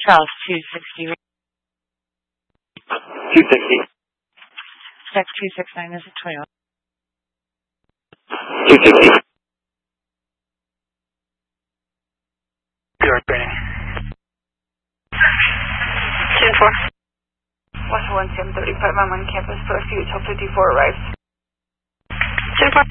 Charles 260. 260. Deck 269 is a Toyota. 260. You're training. 10-4. 11735, I'm on campus for a few till 54 arrives. 10-4.